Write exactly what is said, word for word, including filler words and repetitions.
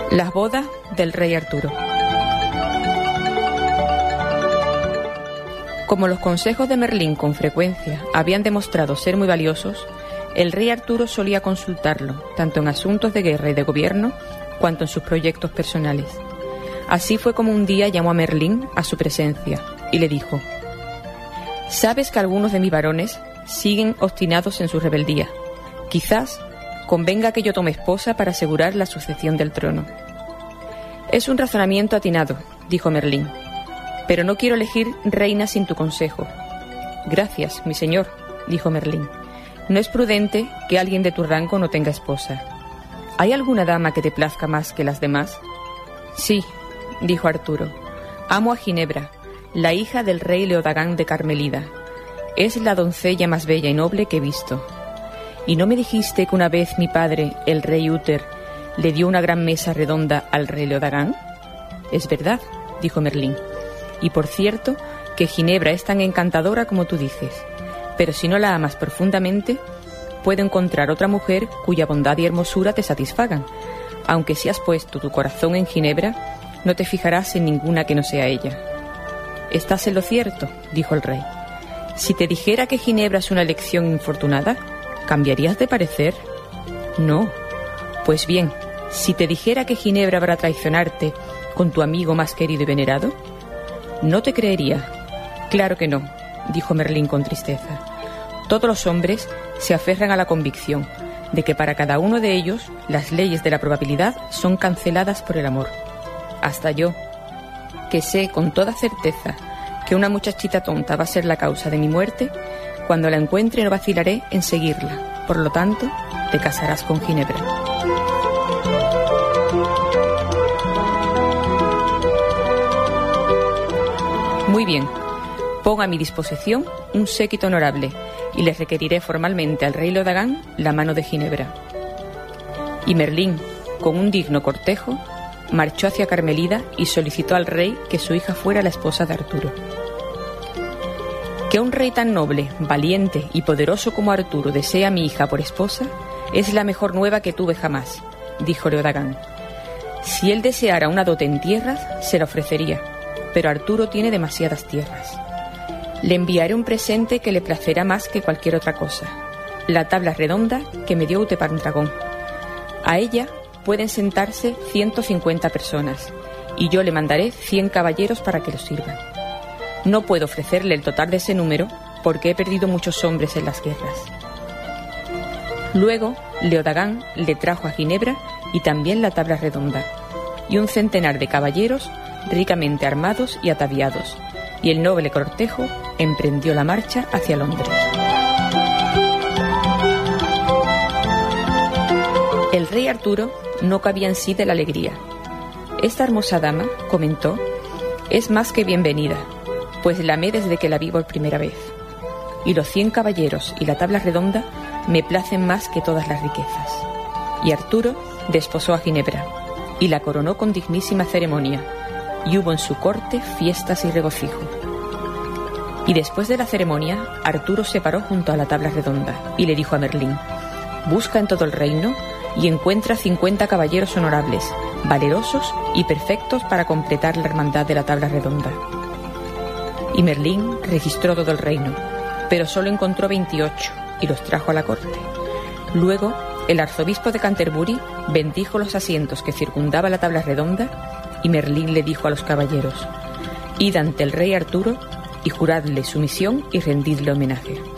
Las bodas del rey Arturo. Como los consejos de Merlín con frecuencia habían demostrado ser muy valiosos, el rey Arturo solía consultarlo, tanto en asuntos de guerra y de gobierno, cuanto en sus proyectos personales. Así fue como un día llamó a Merlín a su presencia y le dijo: «Sabes que algunos de mis varones siguen obstinados en su rebeldía. Quizás convenga que yo tome esposa para asegurar la sucesión del trono». «Es un razonamiento atinado», dijo Merlín, «pero no quiero elegir reina sin tu consejo». «Gracias, mi señor», dijo Merlín, «no es prudente que alguien de tu rango no tenga esposa. ¿Hay alguna dama que te plazca más que las demás?» «Sí», dijo Arturo, «amo a Ginebra, la hija del rey Leodagán de Carmelida. Es la doncella más bella y noble que he visto. ¿Y no me dijiste que una vez mi padre, el rey Úter, le dio una gran mesa redonda al rey Leodagán?» «Es verdad», dijo Merlín, «y por cierto que Ginebra es tan encantadora como tú dices, pero si no la amas profundamente, puedo encontrar otra mujer cuya bondad y hermosura te satisfagan. Aunque si has puesto tu corazón en Ginebra, no te fijarás en ninguna que no sea ella». «Estás en lo cierto», dijo el rey. «Si te dijera que Ginebra es una elección infortunada, ¿cambiarías de parecer?» «No». «Pues bien, si te dijera que Ginebra va a traicionarte con tu amigo más querido y venerado, ¿no te creería?» «Claro que no», dijo Merlín con tristeza. «Todos los hombres se aferran a la convicción de que para cada uno de ellos las leyes de la probabilidad son canceladas por el amor. Hasta yo, que sé con toda certeza que una muchachita tonta va a ser la causa de mi muerte, cuando la encuentre no vacilaré en seguirla. Por lo tanto, te casarás con Ginebra». «Muy bien, pon a mi disposición un séquito honorable y le requeriré formalmente al rey Leodagán la mano de Ginebra». Y Merlín, con un digno cortejo, marchó hacia Carmelida y solicitó al rey que su hija fuera la esposa de Arturo. «Que un rey tan noble, valiente y poderoso como Arturo desee a mi hija por esposa es la mejor nueva que tuve jamás», dijo Leodagán. «Si él deseara una dote en tierras, se la ofrecería, pero Arturo tiene demasiadas tierras. Le enviaré un presente que le placerá más que cualquier otra cosa: la tabla redonda que me dio Utepandragón. A ella pueden sentarse ciento cincuenta personas, y yo le mandaré cien caballeros para que los sirvan. No puedo ofrecerle el total de ese número porque he perdido muchos hombres en las guerras». Luego, Leodagán le trajo a Ginebra y también la tabla redonda, y un centenar de caballeros ricamente armados y ataviados, y el noble cortejo emprendió la marcha hacia Londres. El rey Arturo no cabía en sí de la alegría. «Esta hermosa dama», comentó, «es más que bienvenida, pues la amé desde que la vi por primera vez. Y los cien caballeros y la tabla redonda me placen más que todas las riquezas». Y Arturo desposó a Ginebra y la coronó con dignísima ceremonia, y hubo en su corte fiestas y regocijo. Y después de la ceremonia, Arturo se paró junto a la tabla redonda y le dijo a Merlín: «Busca en todo el reino y encuentra cincuenta caballeros honorables, valerosos y perfectos para completar la hermandad de la tabla redonda». Y Merlín registró todo el reino, pero solo encontró veintiocho y los trajo a la corte. Luego, el arzobispo de Canterbury bendijo los asientos que circundaban la tabla redonda, y Merlín le dijo a los caballeros: «Id ante el rey Arturo y juradle sumisión y rendidle homenaje».